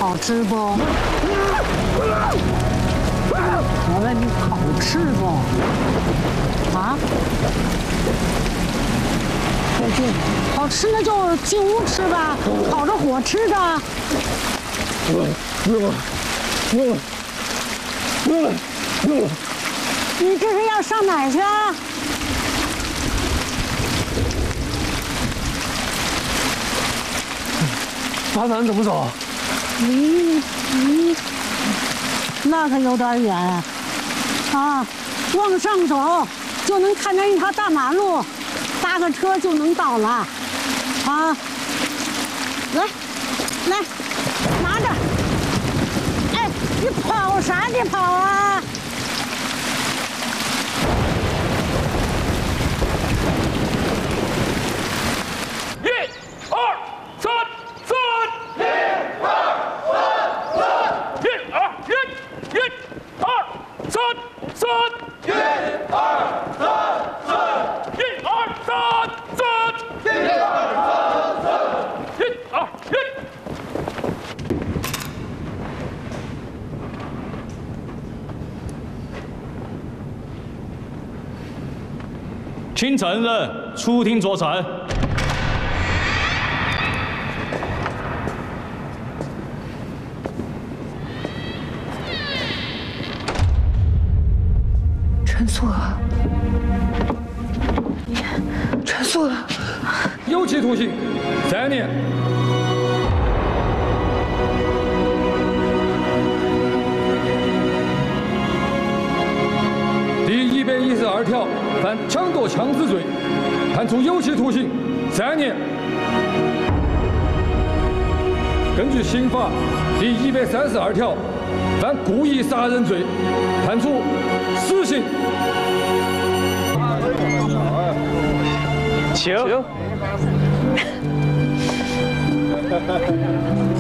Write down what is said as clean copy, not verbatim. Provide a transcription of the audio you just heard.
好吃不？我问你好吃不？啊？好吃那就进屋吃吧，烤着火吃的。你这是要上哪儿去啊？ 大南怎么走？ 那可有点远啊！往上走就能看见一条大马路，搭个车就能到了。啊，来，拿着。哎，你跑啥你跑啊？ 请承认出庭作证。 陈素娥，陈素娥， 有期徒刑3年。第112条犯抢夺枪支罪，判处有期徒刑3年。根据刑法第132条，犯故意杀人罪，判处死刑。 请。